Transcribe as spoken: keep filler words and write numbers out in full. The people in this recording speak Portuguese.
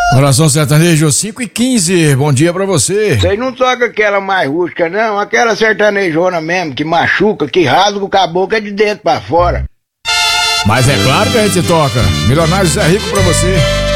Coração Sertanejo cinco e quinze, bom dia pra você. Vocês não tocam aquela mais rústica não, aquela sertanejona mesmo, que machuca, que rasga o caboclo é de dentro pra fora. Mas é claro que a gente toca. Milionário Zé Rico pra você.